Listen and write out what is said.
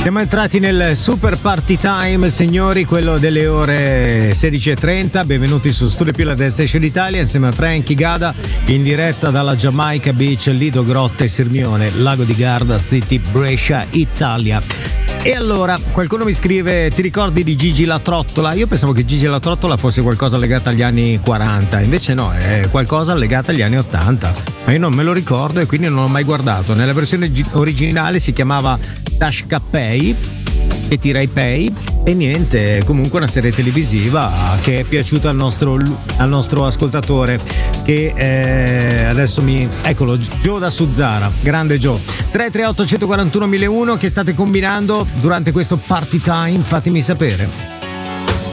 Siamo entrati nel super party time, signori, quello delle ore 16:30. Benvenuti su Studio Più, la Destination Italia, insieme a Frankie Gada, in diretta dalla Jamaica Beach, Lido Grotte, Sirmione, Lago di Garda, City, Brescia, Italia. E allora, qualcuno mi scrive: ti ricordi di Gigi la Trottola? Io pensavo che Gigi la Trottola fosse qualcosa legato agli anni 40, invece no, è qualcosa legato agli anni 80. Ma io non me lo ricordo e quindi non l'ho mai guardato. Nella versione originale si chiamava Tashka Pay, e Tirai Pay, e niente, comunque una serie televisiva che è piaciuta al nostro ascoltatore, che adesso eccolo, Gio da Suzzara, grande Gio. 338 141 1001, che state combinando durante questo party time? Fatemi sapere.